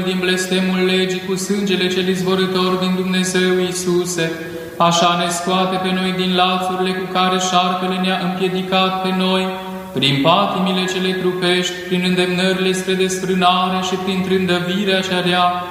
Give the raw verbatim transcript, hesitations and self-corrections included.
din blestemul legii cu sângele cel izvorător din Dumnezeu Iisuse, așa ne scoate pe noi din lațurile cu care șarpele ne-a împiedicat pe noi, prin patimile cele trupești, prin îndemnările spre desfrânare și prin trândăvirea cea rea,